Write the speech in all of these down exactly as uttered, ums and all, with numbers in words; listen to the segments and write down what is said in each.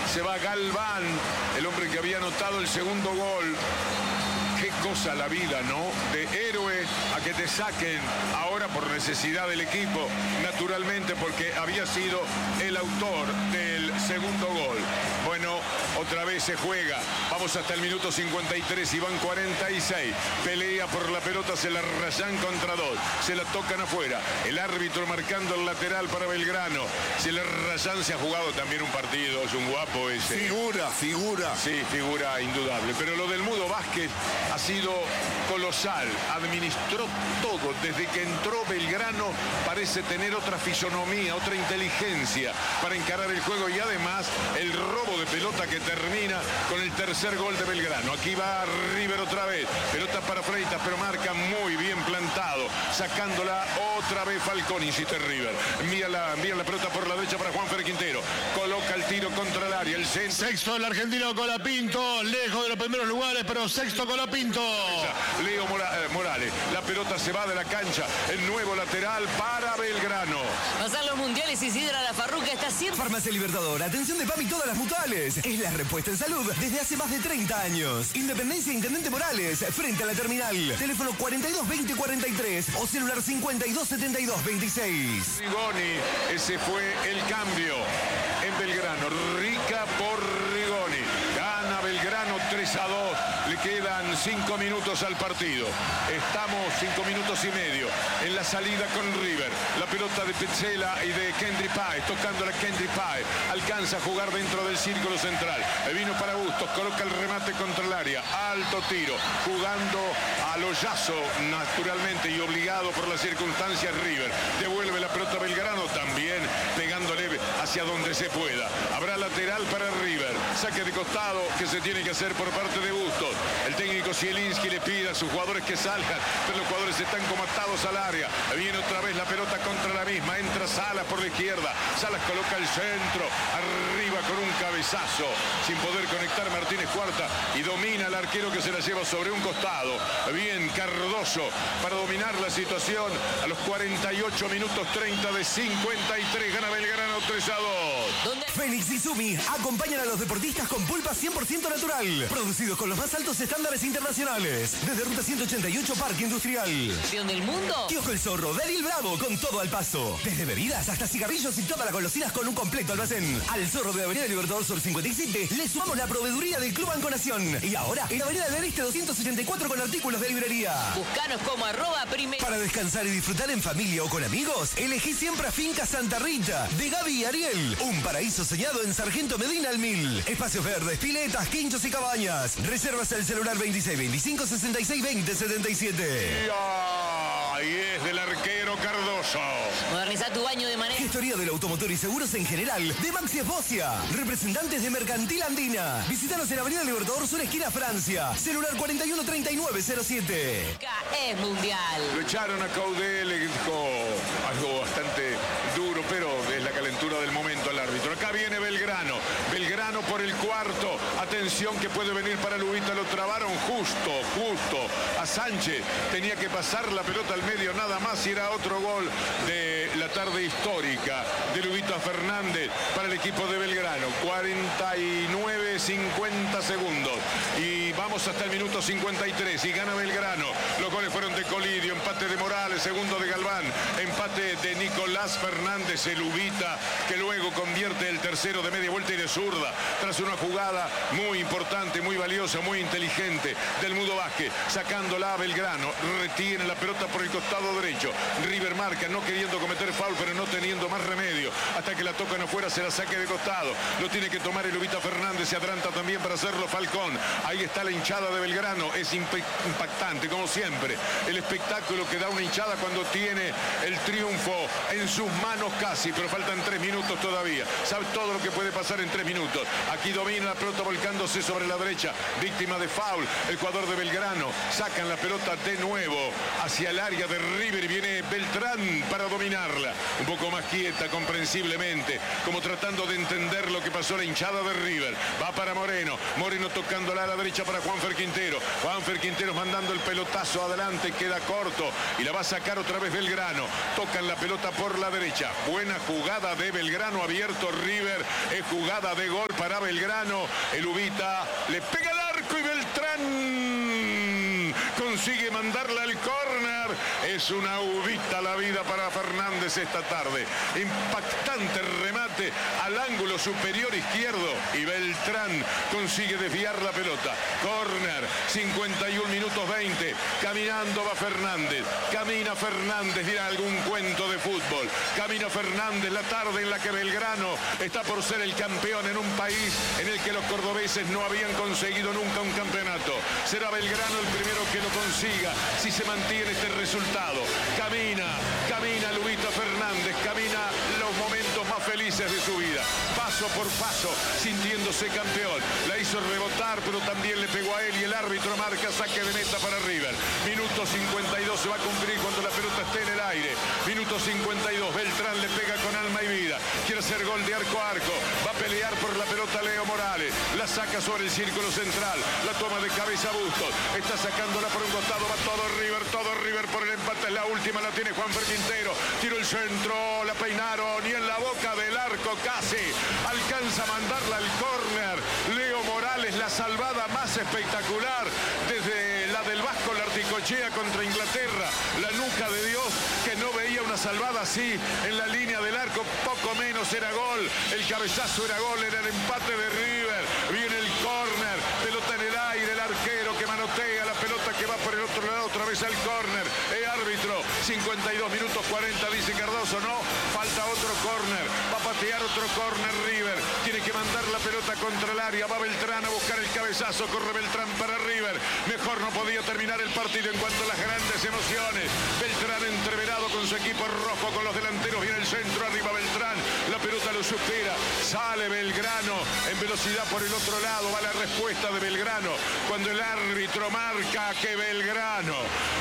Se va Galván, el hombre que había anotado el segundo gol. Qué cosa la vida, ¿no? De héroe a que te saquen ahora por necesidad del equipo, naturalmente porque había sido el autor del segundo gol. Bueno, otra vez se juega. Vamos hasta el minuto cincuenta y tres y van cuarenta y seis. Pelea por la pelota, se la rayan contra dos. Se la tocan afuera. El árbitro marcando el lateral para Belgrano. Se la rayan, se ha jugado también un partido. Es un guapo ese. Figura, figura. Sí, figura indudable. Pero lo del Mudo Vázquez ha sido colosal, administró todo. Desde que entró Belgrano parece tener otra fisonomía, otra inteligencia para encarar el juego y además el robo de pelota que termina con el tercer gol de Belgrano. Aquí va River otra vez, pelota para Freitas, pero marca muy bien plantado, sacándola otra vez Falcón, insiste River. Envía la, envía la pelota por la derecha para Juanfer Quintero, coloca el tiro contra el área, el centro. Sexto el argentino Colapinto, lejos de los primeros lugares, pero sexto Colapinto. Leo Mora, eh, Morales, la pelota se va de la cancha, el nuevo lateral para Belgrano. Pasan los mundiales, Isidra La Farruca está siempre. Farmacia Libertador, atención de PAMI todas las mutuales. Es la respuesta en salud desde hace más de treinta años. Independencia Intendente Morales, frente a la terminal. Teléfono cuarenta y dos veinte cuarenta y tres o celular cincuenta y dos setenta y dos veintiséis. Rigoni, ese fue el cambio en Belgrano. Rica por Rigoni. Gana Belgrano tres a dos. Le quedan cinco minutos al partido. Estamos cinco minutos y medio en la salida con River. La pelota de Petzela y de Kendry Páez, tocándola Kendry Páez. Alcanza a jugar dentro del círculo central. Vino para Bustos, coloca el remate contra el área. Alto tiro, jugando a Loyazo, naturalmente, y obligado por las circunstancias River. Devuelve la pelota a Belgrano, también pegándole hacia donde se pueda. Habrá lateral para River. Saque de costado que se tiene que hacer por parte de Bustos. El técnico Zielinski le pide a sus jugadores que salgan, pero los jugadores están como atados al área. Viene otra vez la pelota contra la misma. Entra Salas por la izquierda. Salas coloca el centro. Arriba con un cabezazo. Sin poder conectar Martínez Cuarta. Y domina el arquero que se la lleva sobre un costado. Bien Cardoso para dominar la situación. A los cuarenta y ocho minutos treinta de cincuenta y tres. Gana Belgrano tres a dos. Fénix y Sumi acompañan a los deportistas con pulpa cien por ciento natural. Producidos con los más altos estándares internacionales. Desde Ruta ciento ochenta y ocho Parque Industrial. ¿Campeón del mundo? Kiosco El Zorro, de Edil Bravo, con todo al paso. Desde bebidas hasta cigarrillos y todas las golosinas con un completo almacén. Al Zorro de Avenida Libertador Sur cincuenta y siete le sumamos la proveeduría del Club Banco Nación. Y ahora en Avenida del Este doscientos ochenta y cuatro con artículos de librería. Buscanos como arroba primero. Para descansar y disfrutar en familia o con amigos, elegí siempre a Finca Santa Rita, de Gaby y Ariel. Un paraíso soñado en Sargento Medina al Mil. Espacios verdes, piletas, quinchos y cabañas. Reservas el celular veintiséis veinticinco sesenta y seis veinte setenta y siete. Y es del arquero Cardoso. Moderniza tu baño de manera. Gestoría del automotor y seguros en general de Maxi Esbocia. Representantes de Mercantil Andina. Visítanos en Avenida Libertador Sur, esquina Francia. Celular cuarenta y uno treinta y nueve cero siete. Es mundial. Lo echaron a Caudé, le dijo algo bastante duro, pero es la calentura del momento al árbitro. Acá viene Belgrano. Belgrano por el cuarto. Atención que puede venir para Lubita. Lo trabaron justo, justo. A Sánchez tenía que pasar la pelota al medio nada más y era otro gol de la tarde histórica de Lubita Fernández para el equipo de Belgrano. cuarenta y nueve cincuenta segundos. Y vamos hasta el minuto cincuenta y tres y gana Belgrano. Los goles fueron de Colidio, empate de Morales, segundo de Galván, empate de Nicolás Fernández, el Lubita, que luego convierte el tercero de media vuelta y de zurda, tras una jugada muy importante, muy valiosa, muy inteligente del Mudo Vázquez, sacándola a Belgrano, retiene la pelota por el costado derecho, River marca, no queriendo cometer foul, pero no teniendo más remedio, hasta que la tocan afuera, se la saque de costado, lo tiene que tomar el Lubita Fernández, se adelanta también para hacerlo Falcón, ahí está la hinchada de Belgrano, es impactante, como siempre, el espectáculo que da una hinchada cuando tiene el triunfo en sus manos casi, pero faltan tres minutos todavía, sabe todo lo que puede pasar en tres minutos, aquí domina la pelota volcándose sobre la derecha, víctima de foul, el jugador de Belgrano, sacan la pelota de nuevo hacia el área de River y viene Beltrán para dominarla, un poco más quieta comprensiblemente, como tratando de entender lo que pasó la hinchada de River, va Va para Moreno. Moreno tocándola a la derecha para Juanfer Quintero. Juanfer Quintero mandando el pelotazo adelante. Queda corto. Y la va a sacar otra vez Belgrano. Tocan la pelota por la derecha. Buena jugada de Belgrano. Abierto River. Es jugada de gol para Belgrano. El Ubita le pega al arco y Beltrán consigue mandarla al córner. Es una Ubita la vida para Fernández esta tarde. Impactante remate al ángulo superior izquierdo y Beltrán consigue desviar la pelota. Córner, cincuenta y un minutos veinte. Caminando va Fernández. Camina Fernández, dirá algún cuento de fútbol. Camina Fernández, la tarde en la que Belgrano está por ser el campeón en un país en el que los cordobeses no habían conseguido nunca un campeonato. Será Belgrano el primero que lo consiga si se mantiene este resultado. Camina, camina Lubita Fernández, camina los momentos más felices de su vida. Paso por paso, sintiéndose campeón. La hizo rebotar, pero también le pegó a él y el árbitro marca saque de meta para River. Minuto cincuenta y dos se va a cumplir cuando la pelota esté en el aire. Minuto cincuenta y dos, Beltrán le pega con alma y vida. Quiere hacer gol de arco a arco. Va a pelear por la pelota Leo Morales. La saca sobre el círculo central. La toma de cabeza Bustos. Está sacándola por un costado. Va todo River, todo River por el empate. Es la última, la tiene Juanfer Quintero. Tiro el centro, la peinaron y en la boca del arco casi alcanza a mandarla al córner. Leo Morales, la salvada más espectacular desde la del Vasco Larticochea contra Inglaterra. La nuca de Dios, que no veía una salvada así en la línea del arco. Poco menos era gol. El cabezazo era gol, era el empate de River. Viene el córner, pelota en el aire, el arquero que manotea la pelota que va por el otro lado, otra vez al córner. Eh, árbitro, cincuenta y dos minutos cuarenta, dice Cardoso, no, falta otro córner. Va a patear otro córner River. Tiene que mandar la pelota contra el área. Va Beltrán a buscar el cabezazo. Corre Beltrán para River. Mejor no podía terminar el partido en cuanto a las grandes emociones. Beltrán entreverado con su equipo rojo, con los delanteros. Viene el centro, arriba Beltrán. La pelota lo supera. Sale Belgrano en velocidad por el otro lado. Va la respuesta de Belgrano cuando el árbitro marca que Belgrano,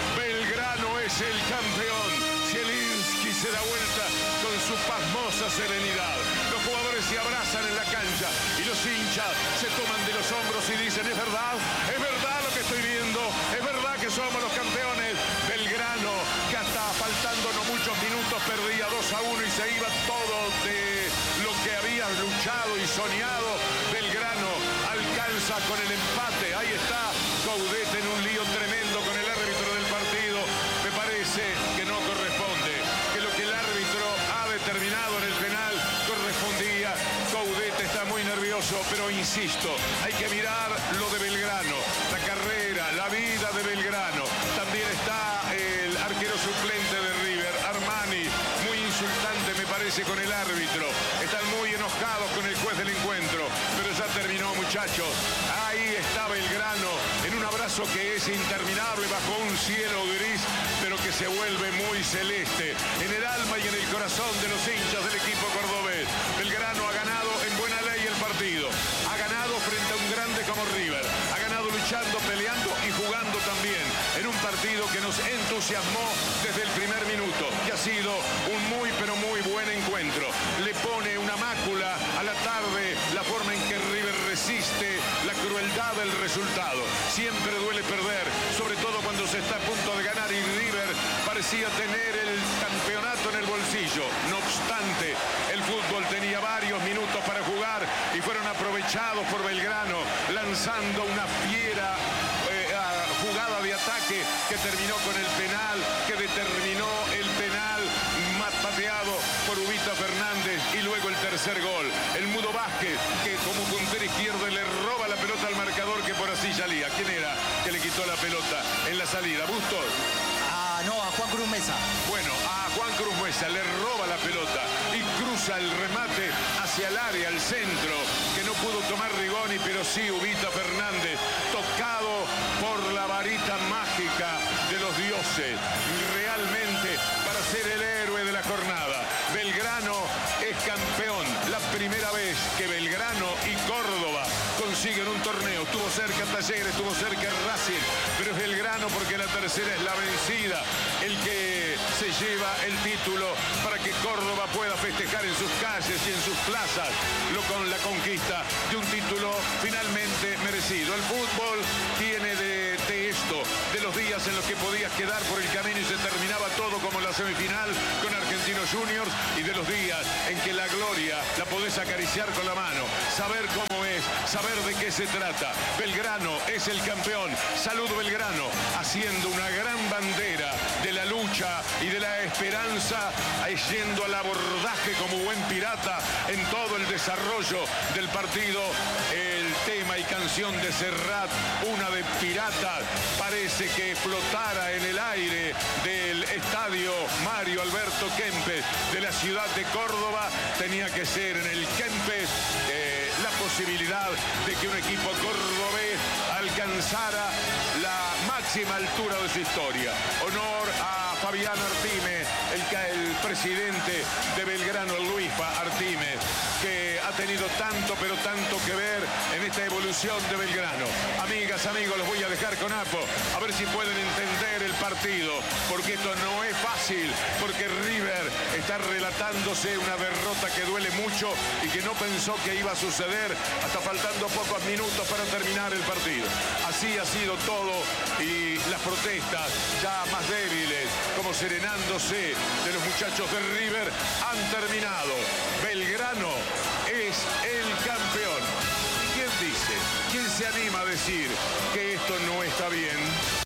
Belgrano es el campeón. Zielinski se da vuelta con su pasmosa serenidad. Los jugadores se abrazan en la cancha y los hinchas se toman de los hombros y dicen: es verdad, es verdad lo que estoy viendo, es verdad que somos los campeones. Belgrano, que hasta faltando no muchos minutos perdía dos a uno y se iba todo de lo que había luchado y soñado. Belgrano alcanza con el empate. Ahí está Coudet en un lío tremendo con el árbitro del partido. Me parece que no corresponde, que lo que el árbitro ha determinado en el penal correspondía. Coudet está muy nervioso, pero insisto, hay que mirar lo de Belgrano, la carrera, la vida de Belgrano. También está el arquero suplente de River, Armani, muy insultante me parece con el árbitro. Están muy enojados con el juez del encuentro, pero ya terminó, muchachos. Ahí está Belgrano en un abrazo que es interminable bajo un cielo gris, pero que se vuelve muy celeste en el alma y en el corazón de los hinchas del equipo cordobés. Belgrano ha ganado en buena ley el partido. Ha ganado frente a un grande como River. Ha ganado luchando, peleando y jugando también en un partido que nos entusiasmó desde el primer minuto y ha sido un muy pero muy buen encuentro. Le pone una mácula a la tarde la forma en que River resiste la crueldad del resultado. Siempre duele perder, sobre todo cuando se está a punto de ganar y River parecía tener el campeonato en el bolsillo. No obstante, el fútbol tenía varios minutos para jugar y fueron aprovechados por Belgrano, lanzando una fiera eh, jugada de ataque que terminó con el penal, que determinó el penal pateado por Ubita Fernández y luego el tercer gol. El Mudo Vázquez, que como puntero izquierdo le roba la pelota al marcador que por así salía. ¿Quién era que le quitó la pelota en la salida? ¿Bustos? Ah, no, a Juan Cruz Mesa. Bueno, a Juan Cruz Mesa le roba la pelota y cruza el remate hacia el área, al centro, que no pudo tomar Rigoni, pero sí Ubita Fernández, tocado por la varita mágica de los dioses, realmente para ser el héroe de la jornada. Belgrano es campeón, la primera vez que Belgrano y Córdoba consiguen un torneo. Estuvo cerca Talleres, estuvo cerca Racing, pero es Belgrano porque la tercera es la vencida, el que se lleva el título para que Córdoba pueda festejar en sus calles y en sus plazas lo con la conquista de un título sido. El fútbol tiene de, de esto, de los días en los que podías quedar por el camino y se terminaba todo como la semifinal con Argentinos Juniors, y de los días en que la gloria la podés acariciar con la mano, saber cómo es, saber de qué se trata. Belgrano es el campeón. Salud Belgrano, haciendo una gran bandera de la lucha y de la esperanza, yendo al abordaje como buen pirata en todo el desarrollo del partido. El tema y canción de Serrat, una de piratas, parece que flotara en el aire del estadio Mario Alberto Kempes de la ciudad de Córdoba. Tenía que ser en el Kempes eh, la posibilidad de que un equipo cordobés alcanzara la máxima altura de su historia. Honor a Fabián Artime, el, el presidente de Belgrano, Luis Artime, que ha tenido tanto, pero tanto que ver en esta evolución de Belgrano. Amigas, amigos, los voy a dejar con Apo, a ver si pueden entender el partido, porque esto no es fácil, porque River está relatándose una derrota que duele mucho y que no pensó que iba a suceder hasta faltando pocos minutos para terminar el partido. Así ha sido todo, y las protestas ya más débiles, como serenándose de los muchachos de River, han terminado. Belgrano es el campeón. ¿Quién dice? ¿Quién se anima a decir que esto no está bien?